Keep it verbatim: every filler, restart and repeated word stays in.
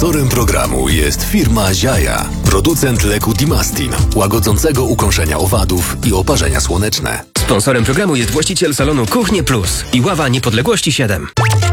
Sponsorem programu jest firma Ziaja, producent leku Dimastin, łagodzącego ukąszenia owadów i oparzenia słoneczne. Sponsorem programu jest właściciel salonu Kuchnie Plus i Ława Niepodległości siedem.